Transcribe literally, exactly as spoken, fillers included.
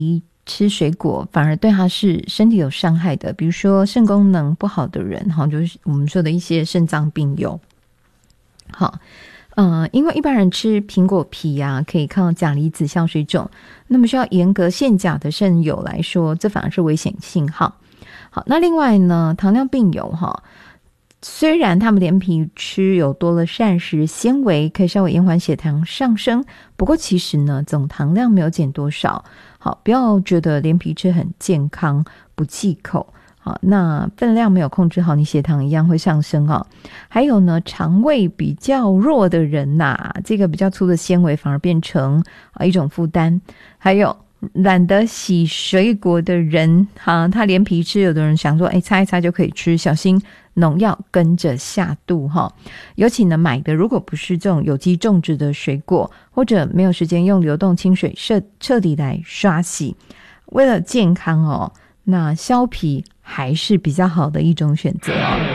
吃水果反而对他是身体有伤害的，比如说肾功能不好的人，就是我们说的一些肾脏病友。好，呃，因为一般人吃苹果皮啊可以抗钾离子消水肿，那么需要严格限钾的肾友来说，这反而是危险信号。好，那另外呢，糖尿病友哈，虽然他们连皮吃有多了膳食纤维，可以稍微延缓血糖上升，不过其实呢总糖量没有减多少。好，不要觉得连皮吃很健康不忌口。好，那分量没有控制好，你血糖一样会上升哦。还有呢，肠胃比较弱的人呐、啊，这个比较粗的纤维反而变成啊一种负担。还有懒得洗水果的人哈，他连皮吃，有的人想说哎，擦一擦就可以吃，小心农药跟着下肚哈。尤其呢，买的如果不是这种有机种植的水果，或者没有时间用流动清水彻彻底来刷洗，为了健康哦，那削皮还是比较好的一种选择哦。